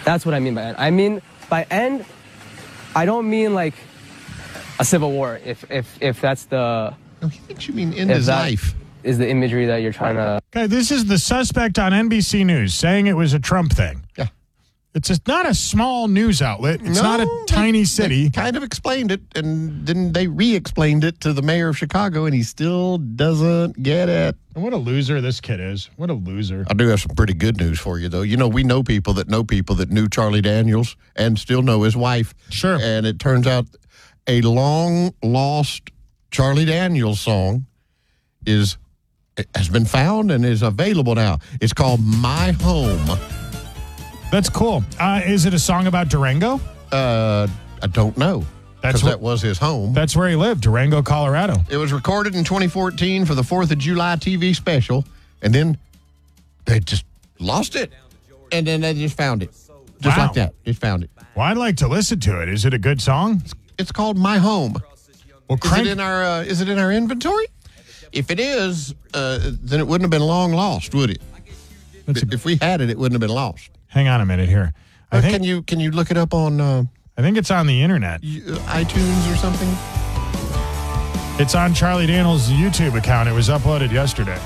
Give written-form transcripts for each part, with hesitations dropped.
That's what I mean by end. I mean by end, I don't mean like a civil war. If that's the... No, he thinks you mean end his life. Is the imagery that you're trying to... Okay, this is the suspect on NBC News saying it was a Trump thing. Yeah. It's not a small news outlet. It's not a tiny city. They kind of explained it, and then they re-explained it to the mayor of Chicago, and he still doesn't get it. And what a loser this kid is. What a loser. I do have some pretty good news for you, though. You know, we know people that knew Charlie Daniels and still know his wife. Sure. And it turns out a long-lost Charlie Daniels song has been found and is available now. It's called My Home. That's cool. Is it a song about Durango? I don't know. Because that was his home. That's where he lived, Durango, Colorado. It was recorded in 2014 for the 4th of July TV special, and then they just lost it, and then they just found it. Just like that. Just found it. Well, I'd like to listen to it. Is it a good song? It's called My Home. Well, Is it in our inventory? If it is, then it wouldn't have been long lost, would it? If we had it, it wouldn't have been lost. Hang on a minute here. Can you look it up on? I think it's on the internet. iTunes or something. It's on Charlie Daniels' YouTube account. It was uploaded yesterday.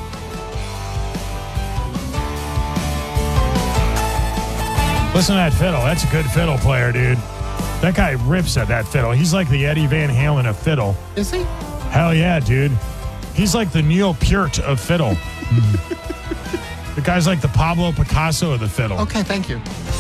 Listen to that fiddle. That's a good fiddle player, dude. That guy rips at that fiddle. He's like the Eddie Van Halen of fiddle. Is he? Hell yeah, dude. He's like the Neil Peart of fiddle. The guy's like the Pablo Picasso of the fiddle. Okay, thank you.